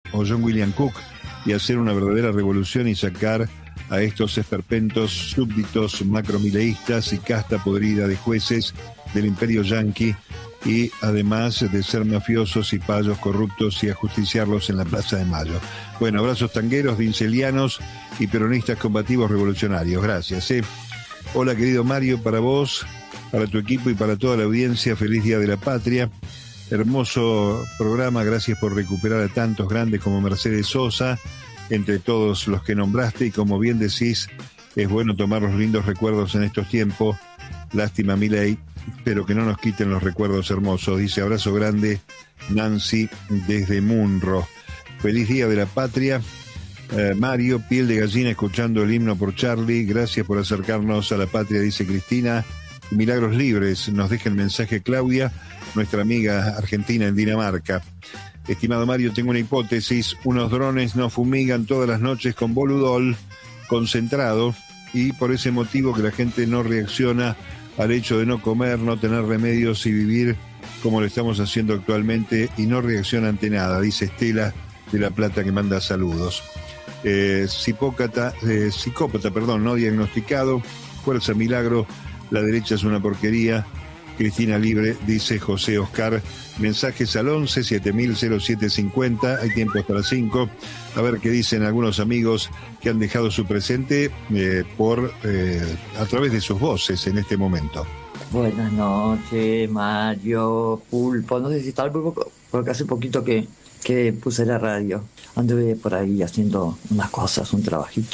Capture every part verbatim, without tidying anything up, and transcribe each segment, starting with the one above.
o John William Cook y hacer una verdadera revolución y sacar a estos esperpentos súbditos macromileístas y casta podrida de jueces del imperio yanqui, y además de ser mafiosos y payos corruptos y ajusticiarlos en la Plaza de Mayo. Bueno, abrazos tangueros, vincelianos y peronistas combativos revolucionarios. Gracias. ¿eh? Hola, querido Mario, para vos, para tu equipo y para toda la audiencia, feliz Día de la Patria. Hermoso programa, gracias por recuperar a tantos grandes como Mercedes Sosa, entre todos los que nombraste, y como bien decís, es bueno tomar los lindos recuerdos en estos tiempos. Lástima, Milei, pero que no nos quiten los recuerdos hermosos. Dice, abrazo grande, Nancy, desde Munro. Feliz Día de la Patria. Eh, Mario, piel de gallina escuchando el himno por Charlie. Gracias por acercarnos a la patria, dice Cristina. Milagros libres, nos deja el mensaje Claudia, nuestra amiga argentina en Dinamarca. Estimado Mario, tengo una hipótesis. Unos drones nos fumigan todas las noches con boludol concentrado, y por ese motivo que la gente no reacciona al hecho de no comer, no tener remedios y vivir como lo estamos haciendo actualmente, y no reacciona ante nada, dice Estela de La Plata, que manda saludos. Eh, psicópata, eh, psicópata, perdón, no diagnosticado, fuerza milagro, la derecha es una porquería. Cristina libre, dice José Oscar. Mensajes al once siete mil cero siete cincuenta, hay tiempo hasta las cinco. A ver qué dicen algunos amigos que han dejado su presente eh, por eh, a través de sus voces en este momento. Buenas noches, Mario, Pulpo. No sé si está el Pulpo, porque hace poquito que, que puse la radio. Anduve por ahí haciendo unas cosas, un trabajito.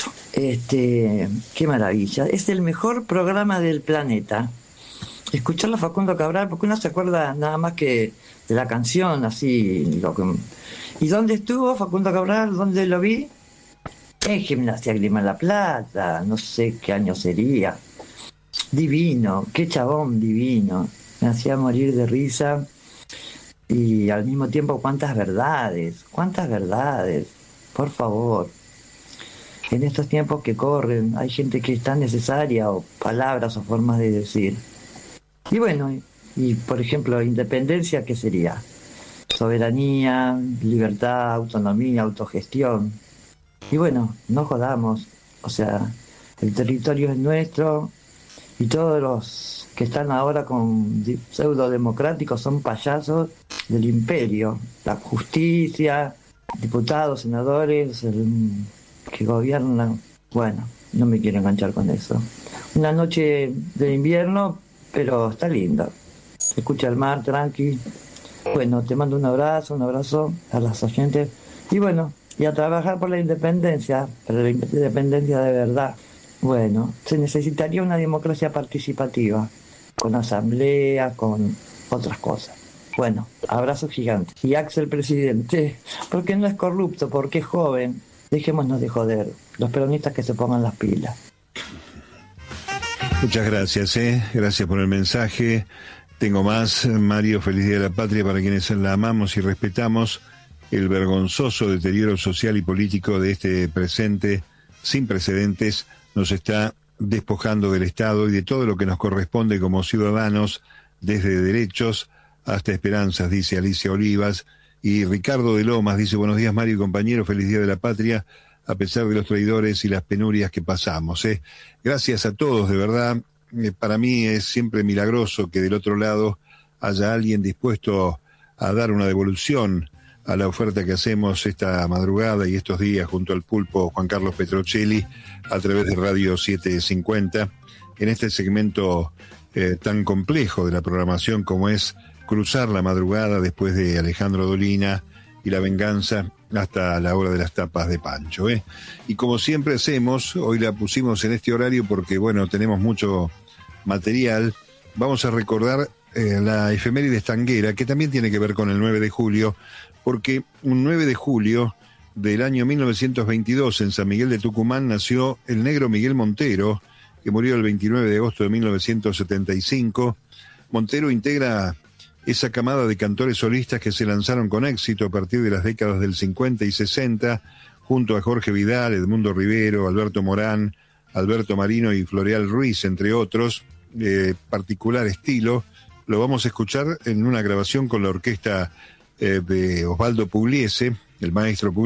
Este, qué maravilla. Es el mejor programa del planeta. Escucharlo a Facundo Cabral, porque uno se acuerda nada más que de la canción, así. Lo que... ¿Y dónde estuvo Facundo Cabral? ¿Dónde lo vi? En Gimnasia Grima La Plata, no sé qué año sería. Divino, qué chabón divino. Me hacía morir de risa. Y al mismo tiempo, cuántas verdades, cuántas verdades, por favor. En estos tiempos que corren, hay gente que es tan necesaria, o palabras o formas de decir. Y bueno, y, y por ejemplo, independencia, ¿qué sería? Soberanía, libertad, autonomía, autogestión. Y bueno, no jodamos, o sea, el territorio es nuestro, y todos los que están ahora con pseudo democráticos son payasos del imperio. La justicia, diputados, senadores, el, que gobiernan. Bueno, no me quiero enganchar con eso. Una noche de invierno, pero está linda. Se escucha el mar, tranqui. Bueno, te mando un abrazo, un abrazo a las oyentes. Y bueno, y a trabajar por la independencia, por la independencia de verdad. Bueno, se necesitaría una democracia participativa, con asamblea, con otras cosas. Bueno, abrazo gigante. Y Axel, presidente, porque no es corrupto, porque es joven. Dejémonos de joder. Los peronistas que se pongan las pilas. Muchas gracias, ¿eh? Gracias por el mensaje. Tengo más. Mario, feliz Día de la Patria para quienes la amamos y respetamos. El vergonzoso deterioro social y político de este presente sin precedentes nos está despojando del Estado y de todo lo que nos corresponde como ciudadanos, desde derechos hasta esperanzas, dice Alicia Olivas. Y Ricardo de Lomas dice, buenos días Mario y compañero, feliz Día de la Patria, a pesar de los traidores y las penurias que pasamos. ¿eh? Gracias a todos, de verdad. Eh, para mí es siempre milagroso que del otro lado haya alguien dispuesto a dar una devolución a la oferta que hacemos esta madrugada y estos días junto al pulpo Juan Carlos Petrocelli a través de Radio setecientos cincuenta, en este segmento eh, tan complejo de la programación como es cruzar la madrugada después de Alejandro Dolina y La Venganza hasta la hora de las tapas de Pancho. ¿eh? Y como siempre hacemos, hoy la pusimos en este horario porque, bueno, tenemos mucho material. Vamos a recordar eh, la efeméride tanguera, que también tiene que ver con el nueve de julio, porque un nueve de julio del año mil novecientos veintidós en San Miguel de Tucumán nació el negro Miguel Montero, que murió el veintinueve de agosto de mil novecientos setenta y cinco. Montero integra esa camada de cantores solistas que se lanzaron con éxito a partir de las décadas del cincuenta y sesenta, junto a Jorge Vidal, Edmundo Rivero, Alberto Morán, Alberto Marino y Floreal Ruiz, entre otros, de particular estilo. Lo vamos a escuchar en una grabación con la orquesta eh, de Osvaldo Pugliese, el maestro Pugliese.